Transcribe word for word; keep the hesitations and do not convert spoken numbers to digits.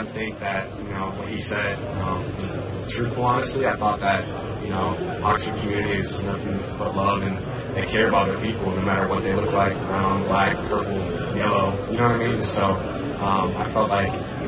didn't think that, you know, what he said um, was truthful, honestly. I thought that, you know, Oxford community is nothing but love, and they care about their people no matter what they look like, brown, black, purple, yellow, you know what I mean? So um, I felt like